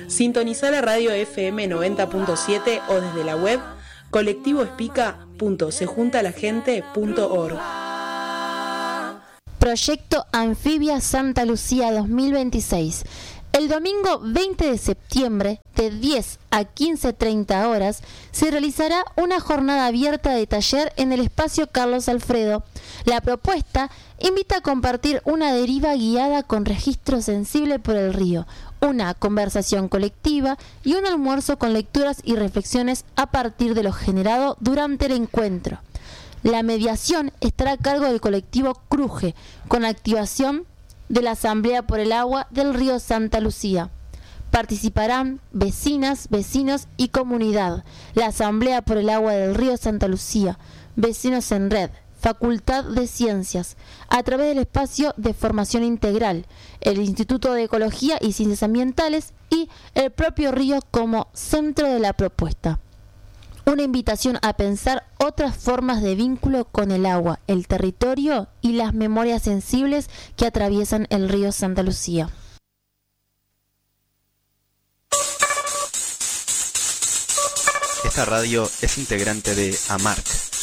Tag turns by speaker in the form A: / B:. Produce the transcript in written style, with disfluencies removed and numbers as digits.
A: Sintoniza la radio FM 90.7 o desde la web colectivoespica.sejuntalagente.org.
B: Proyecto Anfibia Santa Lucía 2026. El domingo 20 de septiembre, de 10 a 15:30 horas, se realizará una jornada abierta de taller en el espacio Carlos Alfredo. La propuesta invita a compartir una deriva guiada con registro sensible por el río, una conversación colectiva y un almuerzo con lecturas y reflexiones a partir de lo generado durante el encuentro. La mediación estará a cargo del colectivo Cruje, con activación de la Asamblea por el Agua del Río Santa Lucía. Participarán vecinas, vecinos y comunidad. La Asamblea por el Agua del Río Santa Lucía, Vecinos en Red, Facultad de Ciencias, a través del espacio de formación integral, el Instituto de Ecología y Ciencias Ambientales y el propio río como centro de la propuesta. Una invitación a pensar otras formas de vínculo con el agua, el territorio y las memorias sensibles que atraviesan el río Santa Lucía.
C: Esta radio es integrante de AMARC,